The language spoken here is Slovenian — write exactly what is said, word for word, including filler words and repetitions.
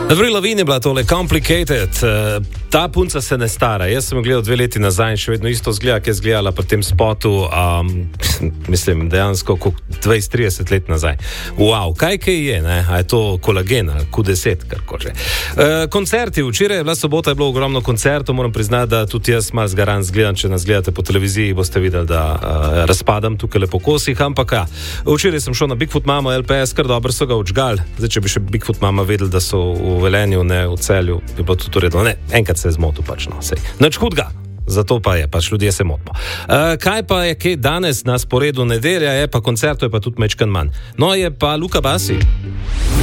Avril Lavigne je bila tole Complicated. Ta punca se ne stara. Jaz sem jo gledal dve leti nazaj in še vedno isto zgleda, ki je zgledala pri tem spotu, um, mislim, dejansko dvajset trideset let nazaj. Wow, kaj kaj je, ne? A je to kolagen, Q deset, karkoli že. Uh, koncerti, včeraj je bila sobota, je bilo ogromno koncertov, moram priznati, da tudi jaz malo zgaran zgledam, če nas gledate po televiziji, boste videli, da uh, razpadam tukaj lepo kosih, ampak ja, včeraj sem šel na Bigfoot Mamo L P S, kar dobro so ga odžgal. Zdaj, če bi še Bigfoot Mama vedel, da so v Velenju, ne v Celju, bi bilo tudi uredno. Ne, enkrat se je zmotil pač, no, sej. Nič hudga, zato pa je, pač ljudje se motimo. Uh, kaj pa je, kaj danes na sporedu nedelja, je pa koncertov, je pa tudi mečkan manj. No, je pa Luka Basi.